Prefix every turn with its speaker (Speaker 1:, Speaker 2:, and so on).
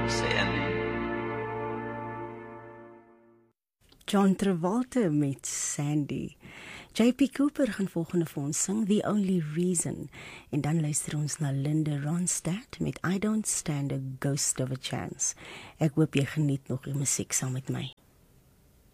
Speaker 1: Sandy.
Speaker 2: John Travolta met Sandy. J.P. Cooper gaan volgende vir ons sing The Only Reason. En dan luister ons na Linda Ronstadt met I Don't Stand a Ghost of a Chance. Ek hoop jy geniet nog die musiek saam met my.